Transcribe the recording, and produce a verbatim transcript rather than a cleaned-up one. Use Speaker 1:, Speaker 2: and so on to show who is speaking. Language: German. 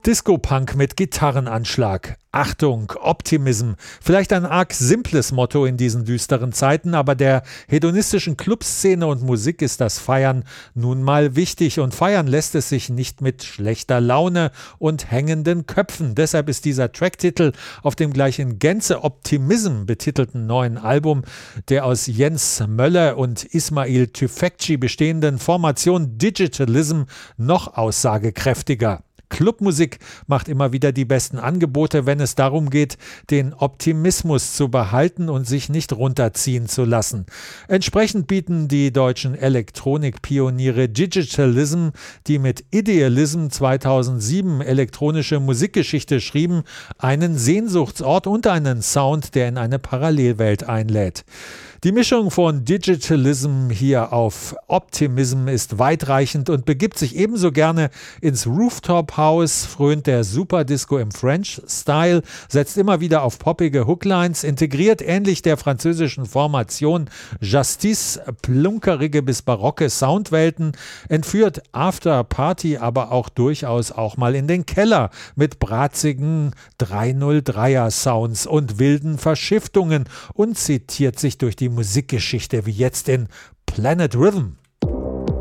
Speaker 1: Disco-Punk mit Gitarrenanschlag. Achtung, Optimism. Vielleicht ein arg simples Motto in diesen düsteren Zeiten, aber der hedonistischen Clubszene und Musik ist das Feiern nun mal wichtig. Und feiern lässt es sich nicht mit schlechter Laune und hängenden Köpfen. Deshalb ist dieser Tracktitel auf dem gleich in Gänze Optimism betitelten neuen Album der aus Jens Möller und Ismail Tüfekci bestehenden Formation Digitalism noch aussagekräftiger. Clubmusik macht immer wieder die besten Angebote, wenn es darum geht, den Optimismus zu behalten und sich nicht runterziehen zu lassen. Entsprechend bieten die deutschen Elektronikpioniere Digitalism, die mit Idealism zweitausendsieben elektronische Musikgeschichte schrieben, einen Sehnsuchtsort und einen Sound, der in eine Parallelwelt einlädt. Die Mischung von Digitalism hier auf Optimism ist weitreichend und begibt sich ebenso gerne ins Rooftop House, frönt der Superdisco im French-Style, setzt immer wieder auf poppige Hooklines, integriert ähnlich der französischen Formation Justice plunkerige bis barocke Soundwelten, entführt After-Party aber auch durchaus auch mal in den Keller mit bratzigen dreihundertdreier-Sounds und wilden Verschiftungen und zitiert sich durch die Musikgeschichte wie jetzt in Planet Rhythm.